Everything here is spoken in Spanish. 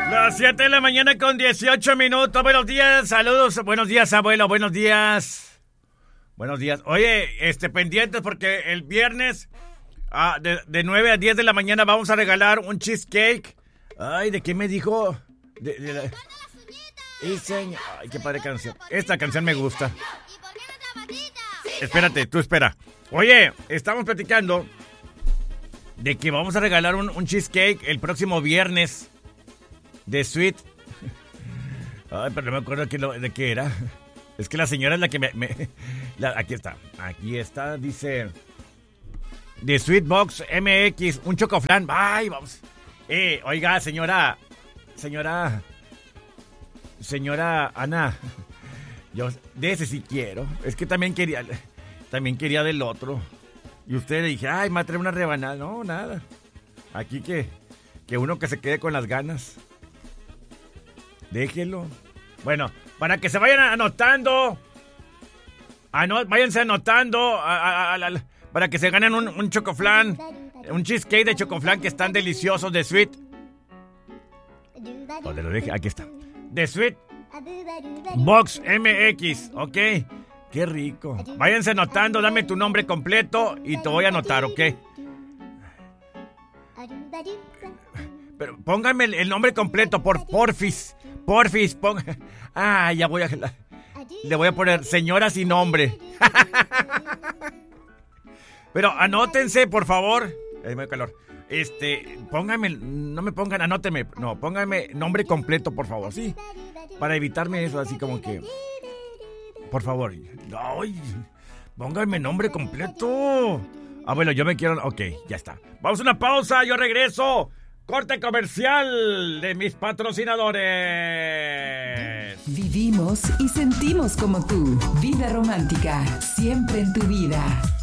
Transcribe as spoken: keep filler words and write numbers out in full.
Las siete de la mañana con dieciocho minutos. Buenos días, saludos. Buenos días, abuelo. Buenos días. Buenos días. Oye, este, pendientes porque el viernes ah, de, de nueve a diez de la mañana vamos a regalar un cheesecake. Ay, ¿de qué me dijo? De, de la... Ese... Ay, qué padre canción. Esta canción me gusta. Espérate, tú espera. Oye, estamos platicando de que vamos a regalar un, un cheesecake el próximo viernes de Sweet. Ay, pero no me acuerdo de qué, lo, de qué era. Es que la señora es la que me... me la, aquí está, aquí está, dice... De Sweet Box M X, un chocoflán. Ay, vamos. Eh, oiga, señora... Señora... Señora Ana... Yo de ese sí quiero. Es que también quería... También quería del otro. Y usted le dije, ay, me va a traer una rebanada. No, nada. Aquí que... Que uno que se quede con las ganas. Déjelo. Bueno, para que se vayan anotando. Anot, váyanse anotando. A, a, a, a, para que se ganen un, un chocoflán. Un cheesecake de chocoflán que están deliciosos de Sweet. ¿Dónde lo dejé? Aquí está. De Sweet Box M X, ok. Qué rico. Váyanse anotando, dame tu nombre completo y te voy a anotar, ¿ok? Pero pónganme el, el nombre completo, por porfis. Porfis, ponga. Ah, ya voy a... Le voy a poner señora sin nombre. Pero anótense, por favor. Ahí me da calor. Este, pónganme, no me pongan, anótenme. No, pónganme nombre completo, por favor, sí. Para evitarme eso, así como que... Por favor. Ay, pónganme nombre completo. Ah, bueno, yo me quiero... Ok, ya está. Vamos a una pausa, yo regreso. Corte comercial de mis patrocinadores. Vivimos y sentimos como tú. Vida romántica, siempre en tu vida.